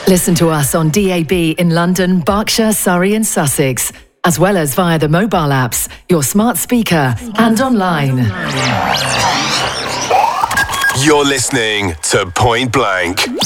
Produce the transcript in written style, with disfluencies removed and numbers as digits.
Listen to us on DAB in London, Berkshire, Surrey and Sussex, as well as via the mobile apps, your smart speaker and online. You're listening to Point Blank.